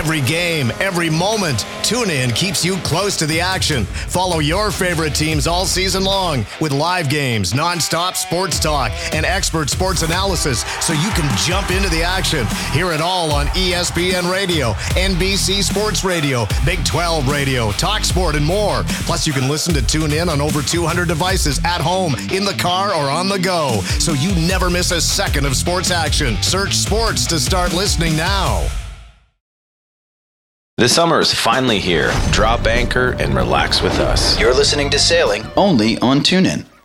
Every game, every moment, TuneIn keeps you close to the action. Follow your favorite teams all season long with live games, nonstop sports talk, and expert sports analysis so you can jump into the action. Hear it all on ESPN Radio, NBC Sports Radio, Big 12 Radio, TalkSport, and more. Plus, you can listen to TuneIn on over 200 devices at home, in the car, or on the go, so you never miss a second of sports action. Search sports to start listening now. The summer is finally here. Drop anchor and relax with us. You're listening to Sailing only on TuneIn.